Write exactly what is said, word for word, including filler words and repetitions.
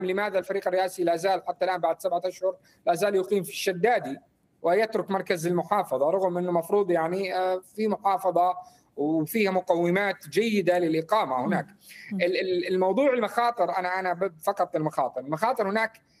لماذا الفريق الرئاسي لا زال حتى الآن بعد سبعة أشهر لا زال يقيم في الشدادي ويترك مركز المحافظة، رغم أنه مفروض يعني في محافظة وفيها مقومات جيدة للإقامة هناك. الموضوع المخاطر، أنا أنا فقط المخاطر المخاطر هناك